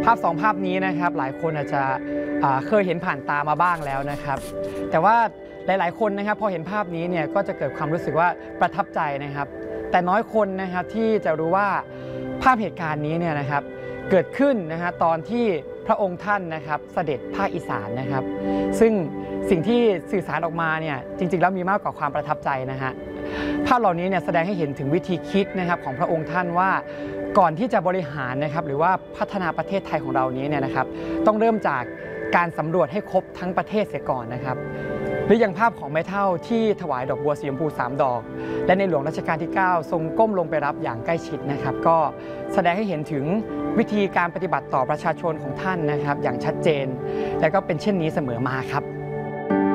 ภาพ2ภาพนี้นะครับหลายคนอาจจะเคยเห็นผ่านตามาบ้างแล้วนะครับแต่ว่าหลายๆคนนะครับพอเห็นภาพนี้เนี่ยก็จะเกิดความรู้สึกว่าประทับใจนะครับแต่น้อยคนนะครับที่จะรู้ว่าภาพเหตุการณ์นี้เนี่ยนะครับเกิดขึ้นนะฮะตอนที่พระองค์ท่านนะครับเสด็จภาคอีสานนะครับซึ่งสิ่งที่สื่อสารออกมาเนี่ยจริงๆแล้วมีมากกว่าความประทับใจนะฮะภาพเหล่านี้เนี่ยแสดงให้เห็นถึงวิธีคิดนะครับของพระองค์ท่านว่าก่อนที่จะบริหารนะครับหรือว่าพัฒนาประเทศไทยของเรานี้เนี่ยนะครับต้องเริ่มจากการสำรวจให้ครบทั้งประเทศเสียก่อนนะครับหรืออย่างภาพของแม่เฒ่าที่ถวายดอกบัวสีชมพู3 ดอกและในหลวงรัชกาลที่9ทรงก้มลงไปรับอย่างใกล้ชิดนะครับก็แสดงให้เห็นถึงวิธีการปฏิบัติต่อประชาชนของท่านนะครับอย่างชัดเจนและก็เป็นเช่นนี้เสมอมาครับ